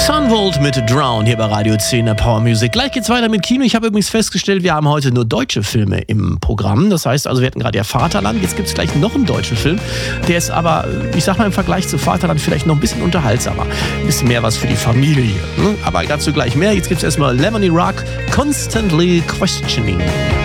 Sunvolt mit Drown hier bei Radio 10 der Power Music. Gleich geht's weiter mit Kino. Ich habe übrigens festgestellt, wir haben heute nur deutsche Filme im Programm. Das heißt also, wir hatten gerade ja Vaterland. Jetzt gibt's gleich noch einen deutschen Film. Der ist aber, ich sag mal im Vergleich zu Vaterland vielleicht noch ein bisschen unterhaltsamer. Ein bisschen mehr was für die Familie. Aber dazu gleich mehr. Jetzt gibt's erstmal Lemony Rock, Constantly Questioning.